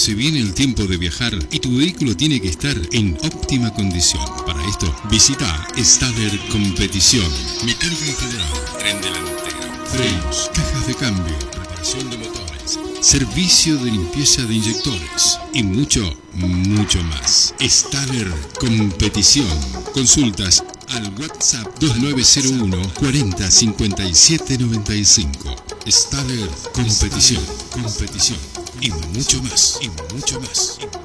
Se viene el tiempo de viajar y tu vehículo tiene que estar en óptima condición. Para esto, visita Staller Competición. Mecánica en general, tren delantero, frenos, cajas de cambio, reparación de motores, servicio de limpieza de inyectores y mucho más. Staller Competición. Consultas al WhatsApp 2901 40 57 95. Staller Competición y mucho más.